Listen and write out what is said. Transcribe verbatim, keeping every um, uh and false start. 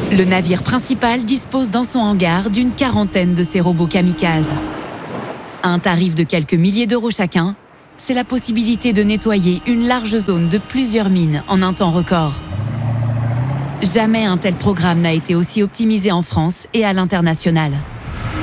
Le navire principal dispose dans son hangar d'une quarantaine de ces robots kamikazes. À un tarif de quelques milliers d'euros chacun, c'est la possibilité de nettoyer une large zone de plusieurs mines en un temps record. Jamais un tel programme n'a été aussi optimisé en France et à l'international.